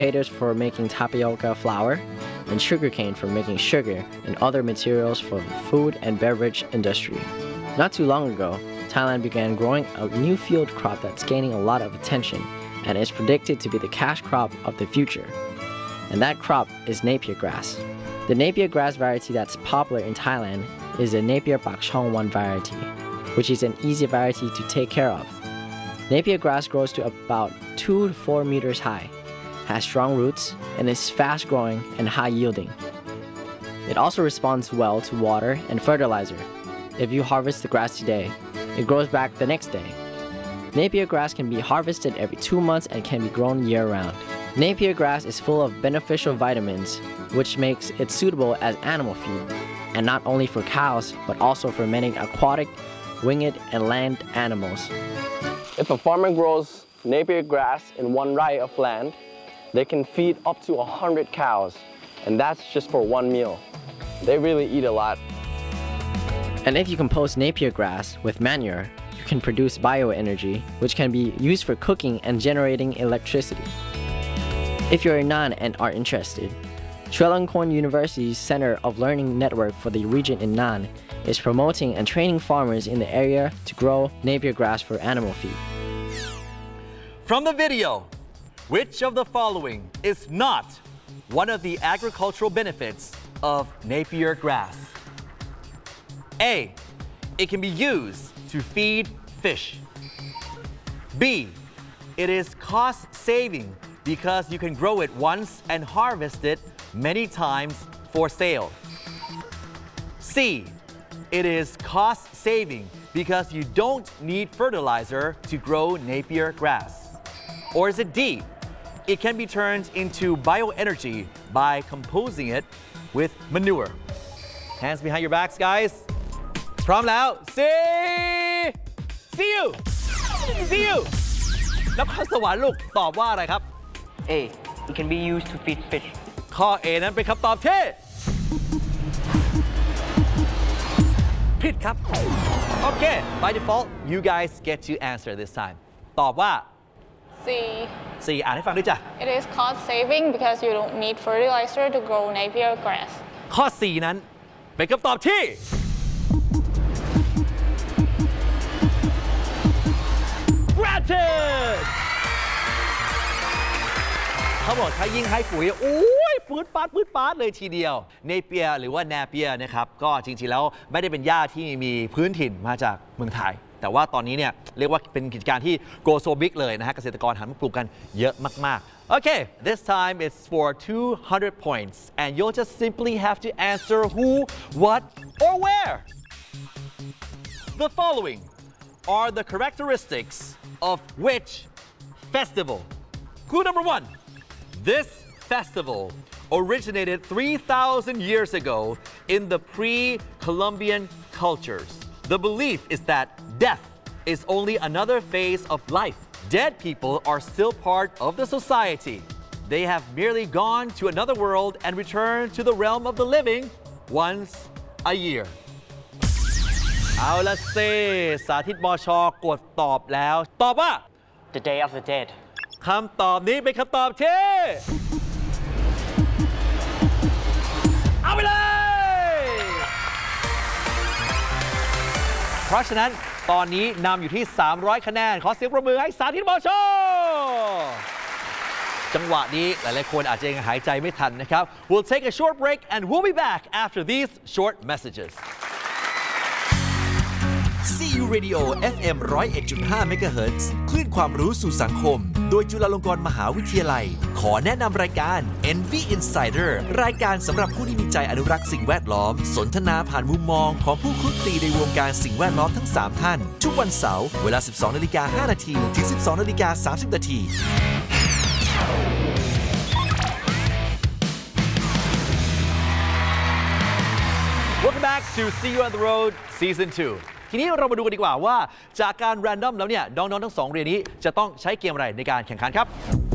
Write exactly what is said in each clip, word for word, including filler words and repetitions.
potatoes for making tapioca flour, and sugarcane for making sugar and other materials for the food and beverage industry. Not too long ago, Thailand began growing a new field crop that's gaining a lot of attention and is predicted to be the cash crop of the future. And that crop is Napier grass. The Napier grass variety that's popular in Thailand is the Napier Pak Chong one variety, which is an easy variety to take care of. Napier grass grows to about two to four meters high, has strong roots, and is fast growing and high yielding. It also responds well to water and fertilizer. If you harvest the grass today, it grows back the next day. Napier grass can be harvested every two months and can be grown year-round. Napier grass is full of beneficial vitamins, which makes it suitable as animal feed, and not only for cows, but also for many aquatic, winged, and land animals. If a farmer grows Napier grass in one rai of land, they can feed up to one hundred cows, and that's just for one meal. They really eat a lot. And if you compost Napier grass with manure, you can produce bioenergy, which can be used for cooking and generating electricity. If you're a Nan and are interested, Chulalongkorn University's Center of Learning Network for the region in Nan is promoting and training farmers in the area to grow Napier grass for animal feed. From the video, which of the following is not one of the agricultural benefits of Napier grass? A. It can be used to feed fish. B. It is cost-saving because you can grow it once and harvest it many times for sale. C. It is cost-saving because you don't need fertilizer to grow Napier grass. Or is it D? It can be turned into bioenergy by composing it with manure. Hands behind your backs, guys. พร้อมแล้ว See See you See you นครสวรรค์ลูกตอบว่าอะไรครับ A. It can be used to feed fish. ข้อ A นั้นเป็นคำตอบที่ผิดครับ โอเค by default you guys get to answer this time ตอบว่า C. C อ่านให้ฟังด้วยจ้ะ It is cost saving because you don't need fertilizer to grow Napier grass. ข้อ C นั้นเป็นคำตอบที่เขาบอกถ้ายิ่งให้ปุ๋ยโอ้ยปื๊ดปาดปื๊ดปาดเลยทีเดียวเนเปียหรือว่าแนเปียนะครับก็จริงๆแล้วไม่ได้เป็นหญ้าที่มีพื้นถิ่นมาจากเมืองไทยแต่ว่าตอนนี้เนี่ยเรียกว่าเป็นกิจการที่ go so big เลยนะฮะเกษตรกรหันมาปลูกกันเยอะมากๆ Okay this time it's for two hundred points and you'll just simply have to answer who what or where the following are the characteristics of which festival? Clue number one. This festival originated three thousand years ago in the pre-Columbian cultures. The belief is that death is only another phase of life. Dead people are still part of the society. They have merely gone to another world and returned to the realm of the living once a year. เอาละเซสาธิตมชกดตอบแล้วตอบว่า The Day of the Dead. คำตอบนี้เป็นคำตอบที่เอาไปเลยเพราะฉะนั้นตอนนี้นำอยู่ที่สามร้อยคะแนนขอเสียงปรบมือให้สาธิตมชจังหวะนี้หลายๆคนอาจจะยังหายใจไม่ทันนะครับ We'll take a short break and we'll be back after these short messages ซี ยู Radio เอฟ เอ็ม หนึ่งศูนย์เอ็ดจุดห้า เมกะเฮิรตซ์ คลื่นความรู้สู่สังคม โดยจุฬาลงกรณ์มหาวิทยาลัย ขอแนะนำรายการ เอ็น วี Insider รายการสำหรับผู้ที่มีใจอนุรักษ์สิ่งแวดล้อม สนทนาผ่านมุมมองของผู้คลุกคลีในวงการสิ่งแวดล้อมทั้ง สาม ท่าน ทุกวันเสาร์ เวลา สิบสองนาฬิกาห้านาทีถึง สิบสองนาฬิกาสามสิบนาที Welcome back to See You on the Road Season two ทีนี้เรามาดูกันดีกว่าว่าจากการ random แล้วเนี่ยน้องๆทั้งสองเรียนนี้จะต้องใช้เกมอะไรในการแข่งขันครับ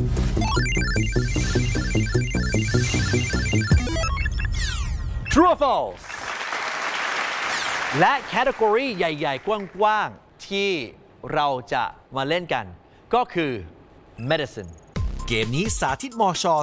True or False และแคตตากรีใหญ่ๆ กว้างๆ ที่เราจะมาเล่นกันก็คือ medicine เกมนี้สาธิตมช